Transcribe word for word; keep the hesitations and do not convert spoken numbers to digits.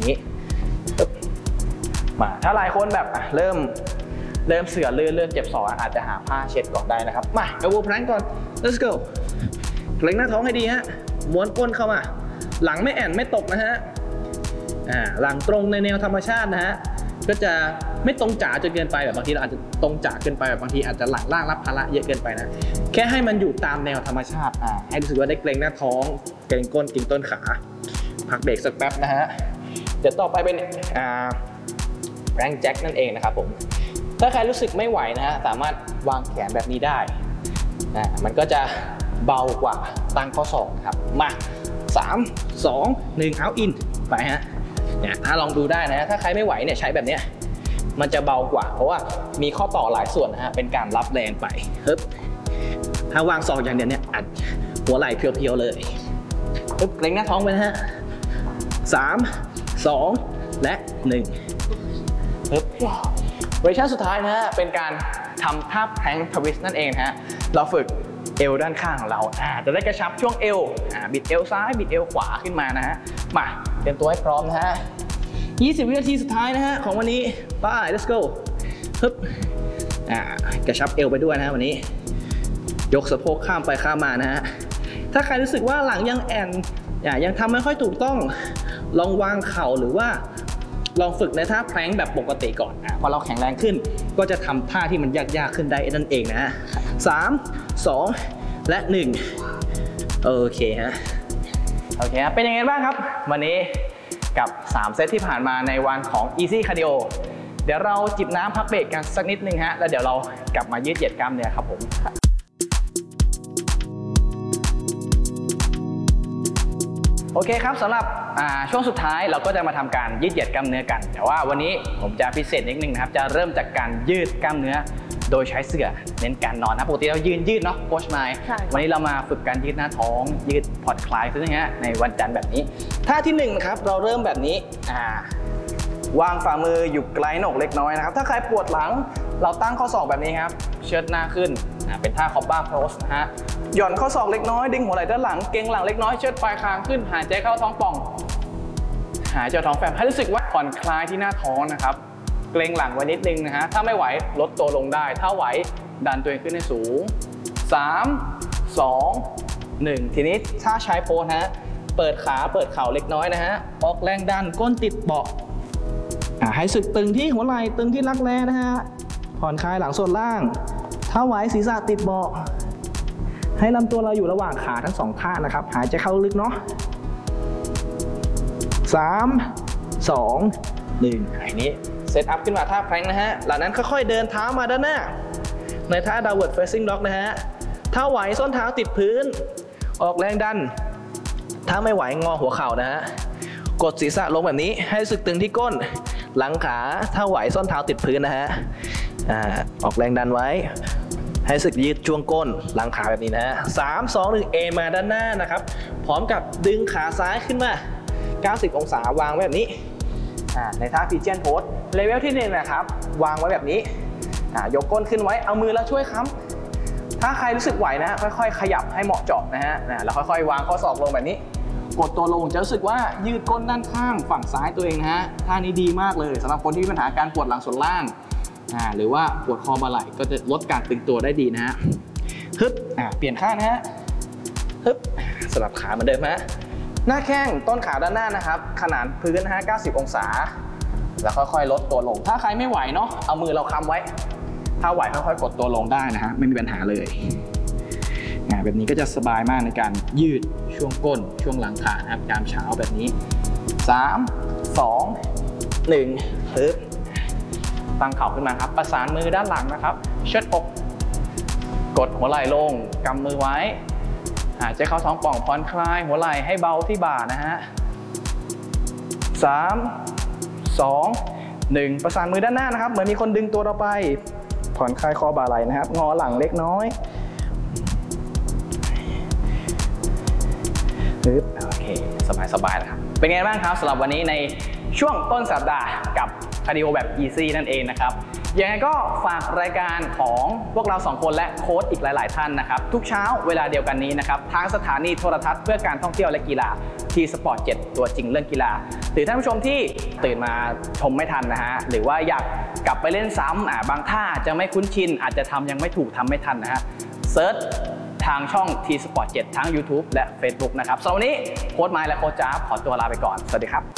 นี้มาถ้าหลายคนแบบเริ่มเริ่มเสื่อเลื่อนเริ่มเจ็บศอกอาจจะหาผ้าเช็ดก่อนได้นะครับมาเอาวูแพลงก่อน let's go เกร็งหน้าท้องให้ดีฮะม้วนก้นเข้ามาหลังไม่แอนไม่ตกนะฮะอ่าหลังตรงในแนวธรรมชาตินะฮะก็จะไม่ตรงจ๋าจนเกินไปแบบบางทีเราอาจจะตรงจ๋าเกินไปแบบบางทีอาจจะหลังล่างรับภาระเยอะเกินไปนะแค่ให้มันอยู่ตามแนวธรรมชาติอ่าให้รู้สึกว่าได้เกร็งหน้าท้องเกร็งก้นเกร็งต้นขาพักเบรกสักแป๊บนะฮะเดี๋ยวต่อไปเป็นอ่าแรงแจ็คนั่นเองนะครับผมถ้าใครรู้สึกไม่ไหวนะฮะสามารถวางแขนแบบนี้ได้นะมันก็จะเบากว่าตั้งข้อศอกครับมาสาม สอง หนึ่งเอาอินไปฮะเนี่ยถ้าลองดูได้นะถ้าใครไม่ไหวเนี่ยใช้แบบเนี้ยมันจะเบากว่าเพราะว่ามีข้อต่อหลายส่วนนะฮะเป็นการรับแรงไปฮึบถ้าวางศอกอย่างเดียวเนี่ยอัดหัวไหล่เพียวๆเลยฮึบเกร็งหน้าท้องไปนะฮะสาม สอง และหนึ่งฮึบเวอร์ชันสุดท้ายนะฮะเป็นการทำท่าแพลงทวิสต์นั่นเองนะฮะเราฝึกเอวด้านข้างของเราอ่าจะได้กระชับช่วงเอวอ่าบิดเอวซ้ายบิดเอวขวาขึ้นมานะฮะมาเตรียมตัวให้พร้อมนะฮะยี่สิบวินาทีสุดท้ายนะฮะของวันนี้ไป let's go ฮึบอ่ากระชับเอวไปด้วยนะฮะวันนี้ยกสะโพกข้ามไปข้ามมานะฮะถ้าใครรู้สึกว่าหลังยังแอนยังทำไม่ค่อยถูกต้องลองวางเข่าหรือว่าลองฝึกในท่าแพลงแบบปกติก่อนอ่ะพอเราแข็งแรงขึ้นก็จะทำท่าที่มันยากๆขึ้นได้นั่นเองนะฮะสาม สอง และหนึ่งโอเคฮะโอเคเป็นยังไงบ้างครับวันนี้กับสามเซตที่ผ่านมาในวันของ Easy Cardio เดี๋ยวเราจิบน้ำพักเบรกกันสักนิดนึงฮะแล้วเดี๋ยวเรากลับมายืดเหยียดกล้ามเนื้อครับผมโอเคครับสำหรับช่วงสุดท้ายเราก็จะมาทำการยืดเหยียดกล้ามเนื้อกันแต่ว่าวันนี้ผมจะพิเศษนิดนึงนะครับจะเริ่มจากการยืดกล้ามเนื้อโดยใช้เสื่อเน้นการนอนนะปกติเรายืนยืดเนาะโค้ชไมค์วันนี้เรามาฝึกการยืดหน้าท้องยืดผ่อนคลายขึ้นนะฮะในวันจันทร์แบบนี้ท่าที่หนึ่งครับเราเริ่มแบบนี้อ่าวางฝ่ามืออยู่ไกลหน้าอกเล็กน้อยนะครับถ้าใครปวดหลังเราตั้งข้อศอกแบบนี้ครับเชิดหน้าขึ้นเป็นท่าคอบบ้าโพสนะฮะหย่อนข้อศอกเล็กน้อยดึงหัวไหล่ด้านหลังเกร็งหลังเล็กน้อยเชิดปลายคางขึ้นหายใจเข้าท้องป่องหายใจท้องแฟบให้รู้สึกว่าผ่อนคลายที่หน้าท้องนะครับเกร็งหลังไว้นิดนึงนะฮะถ้าไม่ไหวลดตัวลงได้ถ้าไหวดันตัวเองขึ้นให้สูงสาม สอง หนึ่งทีนี้ถ้าใช้โพสฮะเปิดขาเปิดเข่าเล็กน้อยนะฮะออกแรงดันก้นติดเบาะให้สึกตึงที่หัวไหล่ตึงที่รักแร้นะฮะผ่อนคลายหลังส่วนล่างถ้าไหวศีรษะติดเบาะให้ลำตัวเราอยู่ระหว่างขาทั้งสองข้างนะครับหายใจเข้าลึกเนาะสาม สอง หนึ่งอันนี้เซตอัพขึ้นมาท่าแพลงนะฮะหลังนั้นค่อยๆเดินเท้ามาด้านหน้าในท่า downward facing dog นะฮะถ้าไหวส้นเท้าติดพื้นออกแรงดันถ้าไม่ไหวงอหัวเข่านะฮะกดศีรษะลงแบบนี้ให้สึกตึงที่ก้นหลังขาถ้าไหวส้นเท้าติดพื้นนะฮะอ่าออกแรงดันไว้ให้สึกยืดช่วงก้นหลังขาแบบนี้นะฮะสาม สอง หนึ่ง เอมาด้านหน้านะครับพร้อมกับดึงขาซ้ายขึ้นมาเก้าสิบองศาวางไว้แบบนี้ในท่าพีเจียนโพสเลเวลที่หนึ่งนะครับวางไว้แบบนี้ยกก้นขึ้นไว้เอามือแล้วช่วยค้ำถ้าใครรู้สึกไหวนะค่อยๆขยับให้เหมาะเจาะนะฮะแล้วค่อยๆวางข้อศอกลงแบบนี้กดตัวลงจะรู้สึกว่ายืดก้นด้านข้างฝั่งซ้ายตัวเองนะฮะท่านี้ดีมากเลยสำหรับคนที่มีปัญหาการปวดหลังส่วนล่างหรือว่าปวดคอบ่าไหล่ก็จะลดการตึงตัวได้ดีนะฮะฮึบเปลี่ยนข้างนะฮะฮึบสลับขาเหมือนเดิมฮะหน้าแข้งต้นขาด้านหน้านะครับขนานพื้นนะฮะเก้าสิบองศาแล้วค่อยๆลดตัวลงถ้าใครไม่ไหวเนาะเอามือเราค้ำไว้ถ้าไหวค่อยๆกดตัวลงได้นะฮะไม่มีปัญหาเลยแบบนี้ก็จะสบายมากในการยืดช่วงก้นช่วงหลังขานะครับยามเช้าแบบนี้สาม สอง หนึ่งปึ๊บตั้งเข่าขึ้นมาครับประสานมือด้านหลังนะครับเชิดอกกดหัวไหล่ลงกำมือไว้หายใจเข้าท้องป่องผ่อนคลายหัวไหล่ให้เบาที่บ่านะฮะสาม สอง หนึ่งประสานมือด้านหน้านะครับเหมือนมีคนดึงตัวเราไปผ่อนคลายคอบ่าไหล่นะครับงอหลังเล็กน้อยโอเคสบายๆแล้วครับเป็นไงบ้างครับสำหรับวันนี้ในช่วงต้นสัปดาห์กับคาร์ดิโอแบบ Easy นั่นเองนะครับยังไงก็ฝากรายการของพวกเราสองคนและโค้ชอีกหลายๆท่านนะครับทุกเช้าเวลาเดียวกันนี้นะครับทางสถานีโทรทัศน์เพื่อการท่องเที่ยวและกีฬาทีสปอร์ตเจ็ดตัวจริงเรื่องกีฬาหรือท่านผู้ชมที่ตื่นมาชมไม่ทันนะฮะหรือว่าอยากกลับไปเล่นซ้ำอ่าบางท่าจะไม่คุ้นชินอาจจะทำยังไม่ถูกทำไม่ทันนะฮะเซิร์ชทางช่อง ที สปอร์ต เจ็ด ทั้ง ยูทูบ และ เฟซบุ๊ก นะครับสำหรับวันนี้โค้ชไม้และโค้ชจ๊าบขอตัวลาไปก่อนสวัสดีครับ